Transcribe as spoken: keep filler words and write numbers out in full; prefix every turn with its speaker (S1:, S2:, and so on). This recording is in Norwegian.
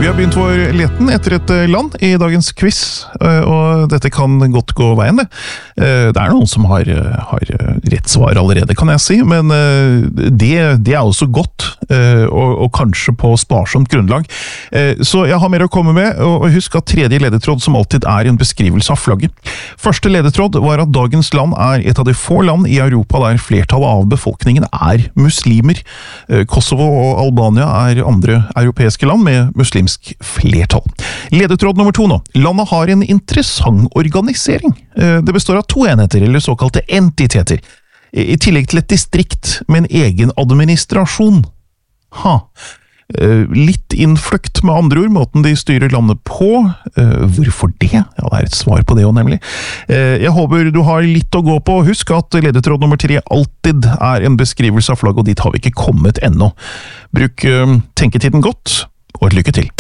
S1: Vi har begynt vår leten etter et land i dagens quiz, og dette kan godt gå veien det. Det er noen som har, har rett svar allerede, kan jeg si, men det, det er også godt, og, og kanskje på sparsomt grunnlag. Så jeg har mer å komme med, og husk at tredje ledetråd som alltid er en beskrivelse av flagget. Første ledetråd var at dagens land er et av de få land i Europa der flertallet av befolkningen er muslimer. Kosovo og Albania er andre europeiske land med muslimsk flertall. Ledetråd nummer to nå. Landet har en interessant organisering. Det består av to enheter, eller såkalte entiteter, i tillegg til et distrikt med en egen administrasjon. Ha. Litt innfløkt med andre ord, måten de styrer landet på. Hvorfor det? Ja, det er et svar på det også, nemlig. Jeg håper du har litt å gå på. Husk at ledetråd nummer tre alltid er en beskrivelse av flagg, og dit har vi ikke kommet ennå. Bruk tenketiden godt, og et lykke til.